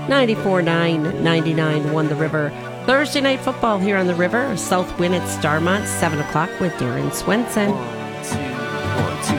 94.9, 99 The River. Thursday night football here on the River. South Win at Starmont, 7 o'clock with Darren Swenson. 1, 2, 1, 2.